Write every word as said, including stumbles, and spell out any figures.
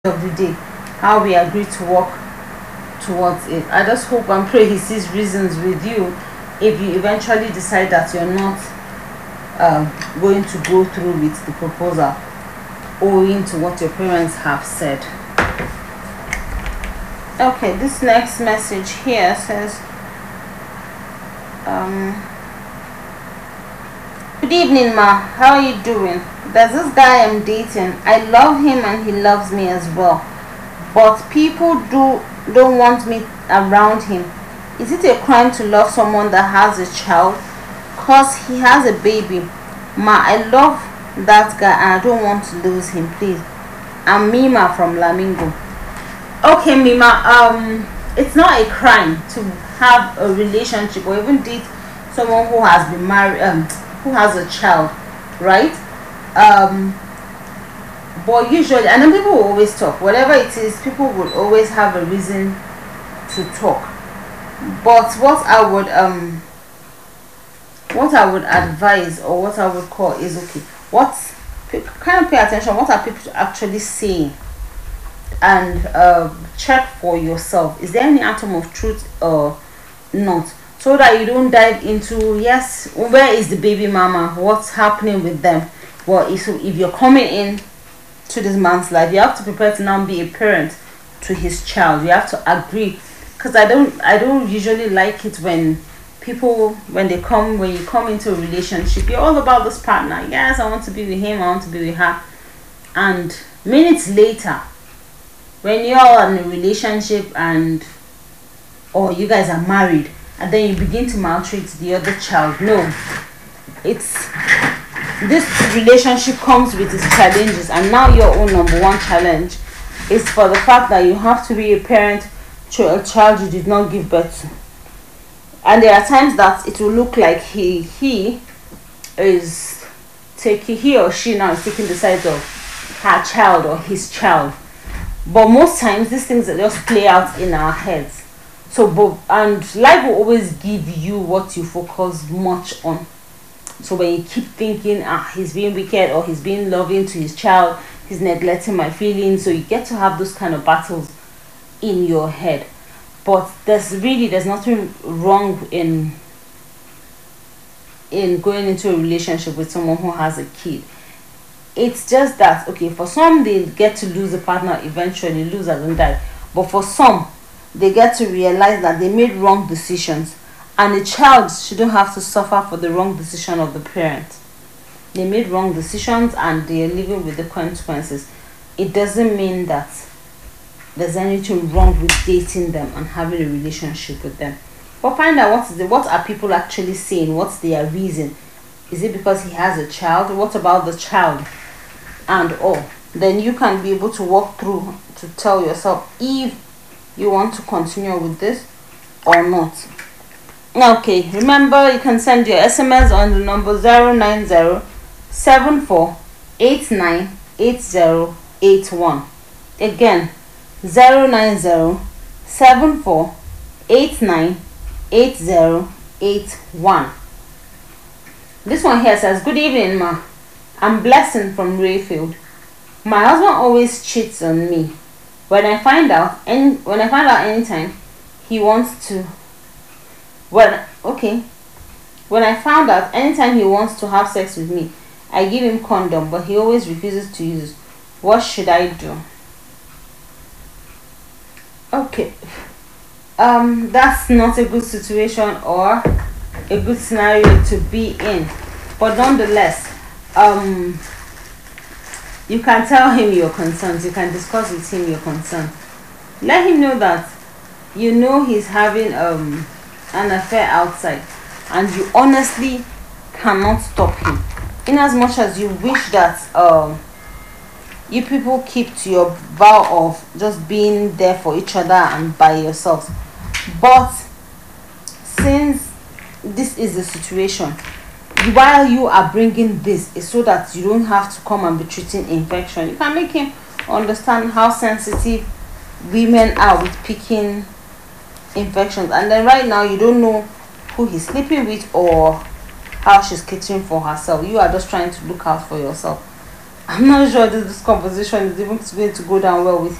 of the day, how we agree to work towards it. I just hope and pray he sees reasons with you if you eventually decide that you're not uh, going to go through with the proposal owing to what your parents have said. Okay, this next message here says, um, good evening, ma. How are you doing? There's this guy I'm dating. I love him and he loves me as well. But people do don't want me around him. Is it a crime to love someone that has a child? Cause he has a baby. Ma, I love that guy and I don't want to lose him, please. I'm Mima from Lamingo. Okay, Mima, um it's not a crime to have a relationship or even date someone who has been married, um who has a child, right? Um but usually, and then people will always talk, whatever it is, people will always have a reason to talk. But what I would um what I would advise, or what I would call, is, okay, what kind of pay attention, what are people actually saying, and uh, check for yourself, is there any atom of truth or not, so that you don't dive into, yes, where is the baby mama, what's happening with them. Well, if, if you're coming in to this man's life, you have to prepare to now be a parent to his child. You have to agree, because I don't I don't usually like it when people, when they come when you come into a relationship, you're all about this partner. Yes, I want to be with him, I want to be with her, and minutes later, when you're in a relationship and or you guys are married, and then you begin to maltreat the other child. No, it's this relationship comes with its challenges, and now your own number one challenge is for the fact that you have to be a parent to a child you did not give birth to. And there are times that it will look like he he is taking he or she now is taking the side of her child or his child. But most times these things just play out in our heads. So but and life will always give you what you focus much on. So when you keep thinking, ah, he's being wicked, or he's being loving to his child, he's neglecting my feelings, so you get to have those kind of battles in your head. But there's really there's nothing wrong in in going into a relationship with someone who has a kid. It's just that, okay, for some they get to lose a partner eventually, lose as in die. But for some, they get to realize that they made wrong decisions, and the child shouldn't have to suffer for the wrong decision of the parent. They made wrong decisions and they are living with the consequences. It doesn't mean that there's anything wrong with dating them and having a relationship with them. But find out what is the, what are people actually saying, what's their reason. Is it because he has a child? What about the child? And all. Then you can be able to walk through to tell yourself if you want to continue with this or not. Okay, remember you can send your S M S on the number zero nine zero seven four eight nine eight zero eight one. Again, zero nine zero seven four eight nine eight zero eight one. This one here says, good evening, ma. I'm Blessing from Rayfield. My husband always cheats on me. When I find out any when I find out anytime he wants to When okay, when I found out anytime he wants to have sex with me, I give him condom, but he always refuses to use. What should I do? Okay, um, that's not a good situation or a good scenario to be in, but nonetheless, um, you can tell him your concerns. You can discuss with him your concerns. Let him know that you know he's having um. an affair outside, and you honestly cannot stop him, in as much as you wish that um you people keep to your vow of just being there for each other and by yourselves. But since this is the situation, while you are bringing this is so that you don't have to come and be treating infection. You can make him understand how sensitive women are with picking infections, and then right now you don't know who he's sleeping with or how she's catering for herself. You are just trying to look out for yourself, I'm not sure this, this conversation is even going to go down well with him.